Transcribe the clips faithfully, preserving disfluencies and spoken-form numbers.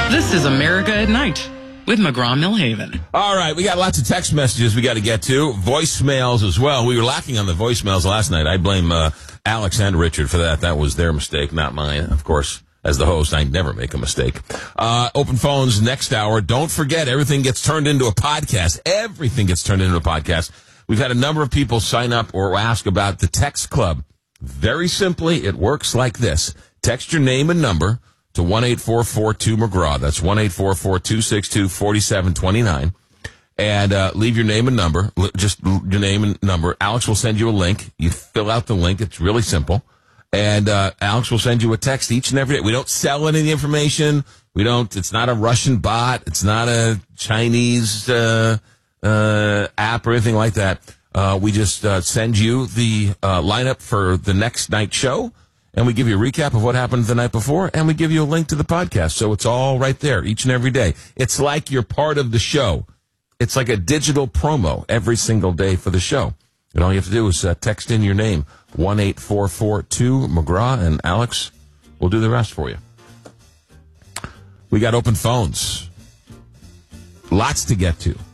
This is America at Night with McGraw-Millhaven. All right, we got lots of text messages we got to get to, voicemails as well. We were lacking on the voicemails last night. I blame uh, Alex and Richard for that. That was their mistake, not mine. Of course, as the host, I never make a mistake. Uh, open phones next hour. Don't forget, everything gets turned into a podcast. Everything gets turned into a podcast. We've had a number of people sign up or ask about the text club. Very simply, it works like this. Text your name and number to one eight four four two McGraw. That's one eight four four two six two four seven two nine. And uh, leave your name and number. Just your name and number. Alex will send you a link. You fill out the link. It's really simple. And uh, Alex will send you a text each and every day. We don't sell any of the information. We don't. It's not a Russian bot. It's not a Chinese uh, uh, app or anything like that. Uh, we just uh, send you the uh, lineup for the next night show. And we give you a recap of what happened the night before, and we give you a link to the podcast. So it's all right there each and every day. It's like you're part of the show. It's like a digital promo every single day for the show. And all you have to do is uh, text in your name, one eight four four two McGraw, and Alex will do the rest for you. We got open phones. Lots to get to.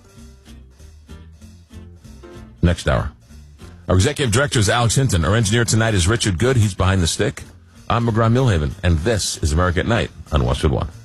Next hour. Our executive director is Alex Hinton. Our engineer tonight is Richard Good. He's behind the stick. I'm McGraw-Millhaven, and this is America at Night on Westwood One.